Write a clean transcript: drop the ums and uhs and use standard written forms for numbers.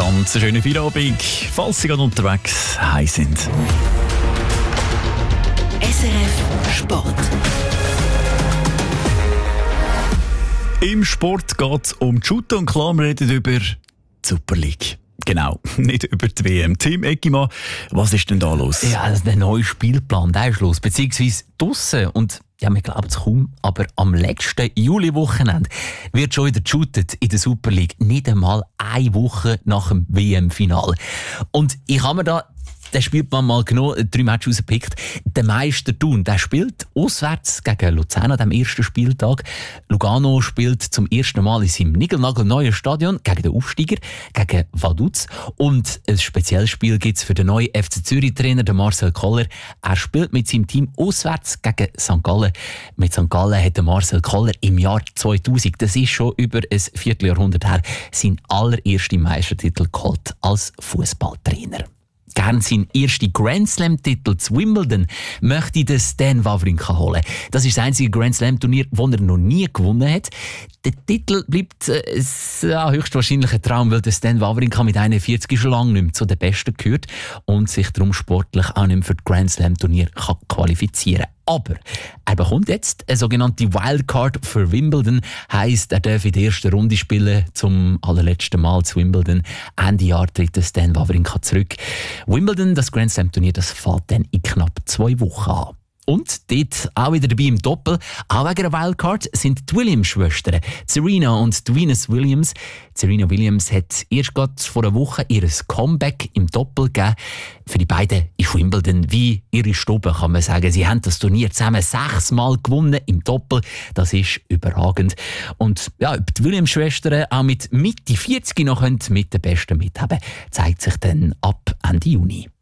Ganz schöne Feierabend, falls Sie gerade unterwegs heim sind. SRF Sport. Im Sport geht es um die Shooter und klar, wir reden über die Super League. Genau, nicht über die WM. Team Eggimann, was ist denn da los? Ja, also der neue Spielplan, der ist los. Beziehungsweise draussen. Und ja, man glaubt es kaum, aber am letzten Juli-Wochenende wird schon wieder geshootet in der Super League. Nicht einmal eine Woche nach dem WM-Final. Und ich habe mir da den Spielplan mal genommen, 3 Matches rausgepickt. Der Meister Thun, der spielt auswärts gegen Luzern an dem ersten Spieltag. Lugano spielt zum ersten Mal in seinem niegelnagelneuen Stadion gegen den Aufsteiger, gegen Vaduz. Und ein spezielles Spiel gibt es für den neuen FC Zürich-Trainer, den Marcel Koller. Er spielt mit seinem Team auswärts gegen St. Gallen. Mit St. Gallen hat der Marcel Koller im Jahr 2000, das ist schon über ein Vierteljahrhundert her, seinen allerersten Meistertitel geholt als Fußballtrainer. Gern seinen ersten Grand Slam-Titel zu Wimbledon möchte den Stan Wawrinka holen. Das ist das einzige Grand Slam-Turnier, das er noch nie gewonnen hat. Der Titel bleibt höchstwahrscheinlich ein Traum, weil der Stan Wawrinka mit 41 schon lange nicht mehr zu den Besten gehört und sich darum sportlich auch nicht mehr für das Grand Slam-Turnier qualifizieren kann. Aber er bekommt jetzt eine sogenannte Wildcard für Wimbledon. Heisst, er darf in der ersten Runde spielen, zum allerletzten Mal zu Wimbledon. Ende Jahr tritt Stan Wawrinka zurück. Wimbledon, das Grand Slam Turnier, das fällt dann in knapp 2 Wochen an. Und dort auch wieder dabei im Doppel, auch wegen der Wildcard, sind die Williams-Schwestern, Serena und Venus Williams. Serena Williams hat erst gerade vor einer Woche ihr Comeback im Doppel gegeben. Für die beiden ist Wimbledon wie ihre Stube, kann man sagen. Sie haben das Turnier zusammen 6 Mal gewonnen im Doppel. Das ist überragend. Und ja, ob die Williams-Schwestern auch mit Mitte 40 noch mit den Besten mithaben, zeigt sich dann ab Ende Juni.